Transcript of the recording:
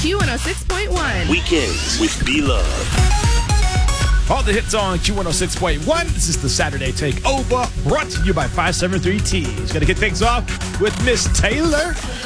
Q106.1. Weekends with B-Love. All the hits on Q106.1. This is the Saturday Takeover, brought to you by 573 Tees. Going to kick things off with Miss Taylor.